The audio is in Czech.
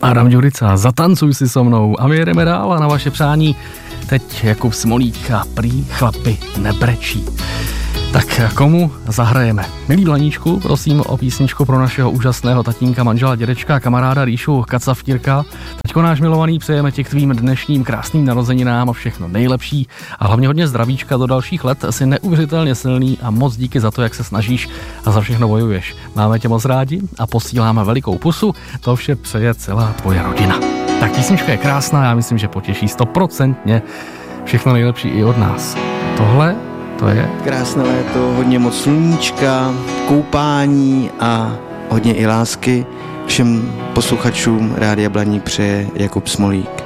Adam Ďurica, Zatancuj si so mnou a my jedeme dál a na vaše přání teď Jakub Smolík a prý chlapi nebrečí. Tak komu zahrajeme? Milý Blaníčku, prosím o písničku pro našeho úžasného tatínka, manžela, dědečka, kamaráda Ríšu Kacavtírka. Teďko náš milovaný, přejeme ti k tvým dnešním krásným narozeninám všechno nejlepší a hlavně hodně zdravíčka do dalších let. Jsi neuvěřitelně silný a moc díky za to, jak se snažíš a za všechno bojuješ. Máme tě moc rádi a posíláme velikou pusu. To vše přeje celá tvoje rodina. Tak písnička je krásná, já myslím, že potěší 100%. Všechno nejlepší i od nás. Tohle to je krásné léto, hodně moc sluníčka, koupání a hodně i lásky. Všem posluchačům Rádia Blaník přeje Jakub Smolík.